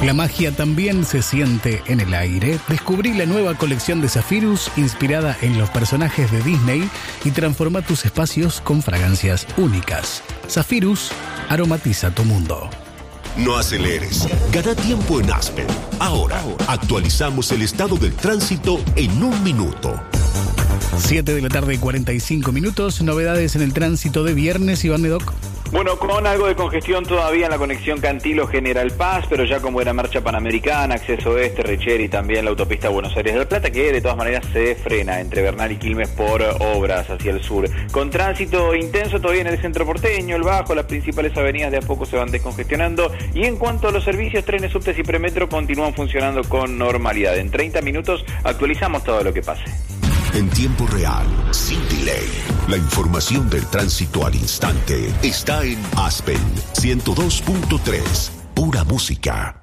La magia también se siente en el aire. Descubrí la nueva colección de Zephyrus inspirada en los personajes de Disney y transforma tus espacios con fragancias únicas. Zephyrus aromatiza tu mundo. No aceleres. Gana tiempo en Aspen. Ahora, actualizamos el estado del tránsito en 1 minuto. 7 de la tarde, 45 minutos. Novedades en el tránsito de viernes, Iván Medoc. Bueno, con algo de congestión todavía en la conexión Cantilo-General Paz, pero ya con buena marcha Panamericana, Acceso Este, Recher y también la autopista Buenos Aires-Del Plata, que de todas maneras se frena entre Bernal y Quilmes por obras hacia el sur. Con tránsito intenso todavía en el centro porteño, el Bajo, las principales avenidas de a poco se van descongestionando. Y en cuanto a los servicios, trenes, subtes y premetro continúan funcionando con normalidad. En 30 minutos actualizamos todo lo que pase. En tiempo real, sin delay. La información del tránsito al instante está en Aspen 102.3. Pura música.